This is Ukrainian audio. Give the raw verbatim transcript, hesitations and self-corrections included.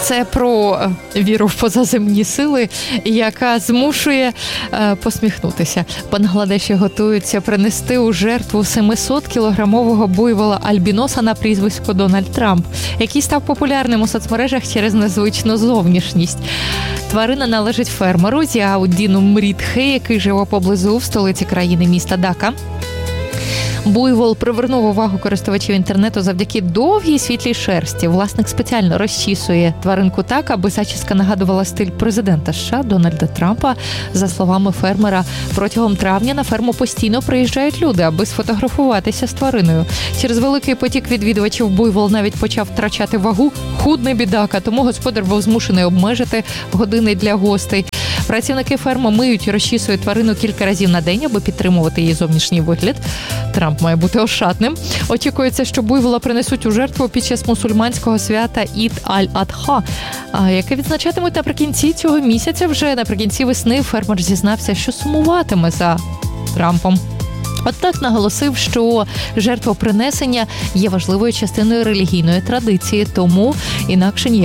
Це про віру в позаземні сили, яка змушує е, посміхнутися. Бангладеші готуються принести у жертву семисот-кілограмового буйвола альбіноса на прізвисько Дональд Трамп, який став популярним у соцмережах через незвичну зовнішність. Тварина належить фермеру Зіауддіну Мрітхе, який живе поблизу в столиці країни міста Дака. Буйвол привернув увагу користувачів інтернету завдяки довгій світлій шерсті. Власник спеціально розчісує тваринку так, аби зачіска нагадувала стиль президента США Дональда Трампа. За словами фермера, протягом травня на ферму постійно приїжджають люди, аби сфотографуватися з твариною. Через великий потік відвідувачів буйвол навіть почав втрачати вагу. Худний бідака, тому господар був змушений обмежити години для гостей. Працівники ферми миють і розчісують тварину кілька разів на день, аби підтримувати її зовнішній вигляд. Трамп має бути ошатним. Очікується, що буйвола принесуть у жертву під час мусульманського свята Ід аль-Адха, яке відзначатимуть наприкінці цього місяця. Вже наприкінці весни фермер зізнався, що сумуватиме за Трампом. Однак наголосив, що жертвопринесення є важливою частиною релігійної традиції, тому інакше ніяк